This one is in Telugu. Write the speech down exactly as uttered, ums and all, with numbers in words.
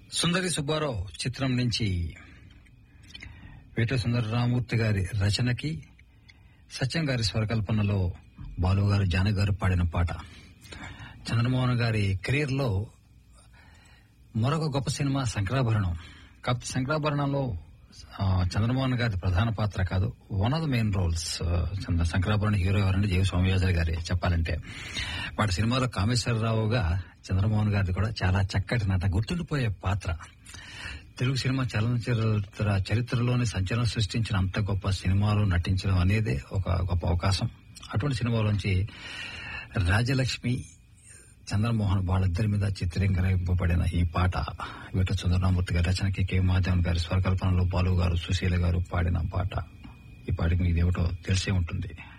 సుందరి సుబ్బారావు చిత్రం నుంచి వేట సుందరరామూర్తి గారి రచనకి సత్యం గారి స్వరకల్పనలో బాలు గారు జానకి గారు పాడిన పాట. చంద్రమోహన్ గారి కెరీర్ లో మరొక గొప్ప సినిమా శంకరాభరణం. కాకపోతే శంకరాభరణంలో చంద్రమోహన్ గారి ప్రధాన పాత్ర కాదు, one of the main roles. Shankarabharanam hero ఎవరంటే జేవి సోమయాజులు గారి చెప్పాలంటే. వాటి సినిమాలో కామేశ్వరరావుగా చంద్రమోహన్ గారిది కూడా చాలా చక్కటి నట, గుర్తుండిపోయే పాత్ర. తెలుగు సినిమా చలనచిత్ర చరిత్రలోని సంచలనం సృష్టించిన అంత గొప్ప సినిమాలో నటించడం అనేది ఒక గొప్ప అవకాశం. అటువంటి సినిమాలోంచి రాజలక్ష్మి, చంద్రమోహన్ వాళ్ళిద్దరి మీద చిత్రీకరింపబడిన ఈ పాట వేట సుందరరామూర్తి గారి రచనకి కె మాధవన్ గారి స్వరకల్పనలో బాలు గారు, సుశీల గారు పాడిన పాట. ఈ పాటకి మీకు ఏమిటో తెలిసే ఉంటుంది.